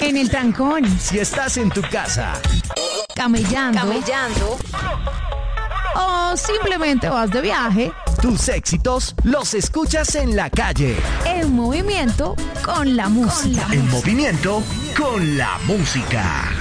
En el trancón. Si estás en tu casa. Camellando. O simplemente vas de viaje. Tus éxitos los escuchas en la calle. En movimiento con la música. En movimiento con la música.